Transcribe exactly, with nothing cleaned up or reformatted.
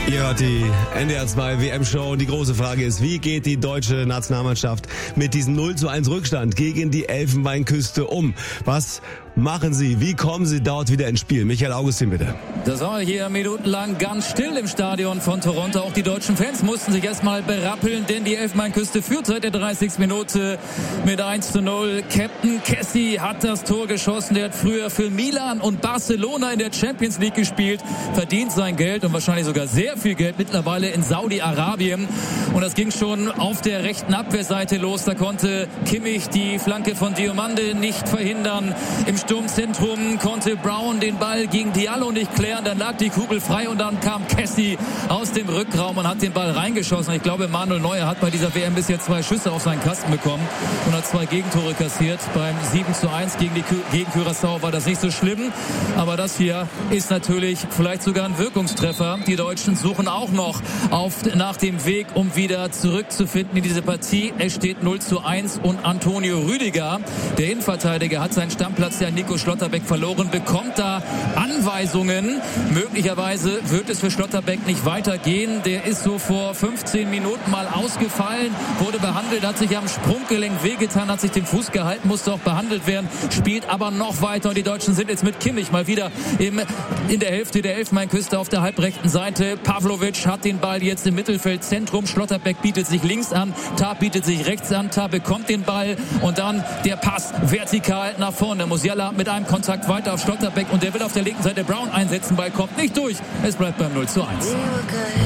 Ihr hört die N D R zwei W M-Show und die große Frage ist, wie geht die deutsche Nationalmannschaft mit diesem null zu eins Rückstand gegen die Elfenbeinküste um? Was machen sie? Wie kommen sie dort wieder ins Spiel? Michael Augustin, bitte. Das war hier minutenlang ganz still im Stadion von Toronto. Auch die deutschen Fans mussten sich erstmal berappeln, denn die Elfenbeinküste führt seit der dreißigsten Minute mit eins zu null. Captain Kessie hat das Tor geschossen. Der hat früher für Milan und Barcelona in der Champions League gespielt, verdient sein Geld und wahrscheinlich sogar sehr viel Geld mittlerweile in Saudi-Arabien. Und das ging schon auf der rechten Abwehrseite los. Da konnte Kimmich die Flanke von Diomande nicht verhindern. Im Sturmzentrum konnte Brown den Ball gegen Diallo nicht klären. Dann lag die Kugel frei und dann kam Kessie aus dem Rückraum und hat den Ball reingeschossen. Ich glaube, Manuel Neuer hat bei dieser W M bisher zwei Schüsse auf seinen Kasten bekommen und hat zwei Gegentore kassiert. Beim sieben zu eins gegen die gegen Curaçao war das nicht so schlimm. Aber das hier ist natürlich vielleicht sogar ein Wirkungstreffer. Die Deutschen suchen auch noch auf, nach dem Weg, um wieder zurückzufinden in diese Partie. Es steht null zu eins und Antonio Rüdiger, der Innenverteidiger, hat seinen Stammplatz ja Nico Schlotterbeck verloren, bekommt da Anweisungen. Möglicherweise wird es für Schlotterbeck nicht weitergehen. Der ist so vor fünfzehn Minuten mal ausgefallen, wurde behandelt, hat sich am Sprunggelenk wehgetan, hat sich den Fuß gehalten, musste auch behandelt werden, spielt aber noch weiter. Und die Deutschen sind jetzt mit Kimmich mal wieder im, in der Hälfte der Elfenbeinküste auf der halbrechten Seite. Pavlovic hat den Ball jetzt im Mittelfeldzentrum. Schlotterbeck bietet sich links an, Tah bietet sich rechts an, Tah bekommt den Ball und dann der Pass vertikal nach vorne. Musiala mit einem Kontakt weiter auf Schlotterbeck und der will auf der linken Seite Brown einsetzen. Ball kommt nicht durch. Es bleibt beim null zu eins.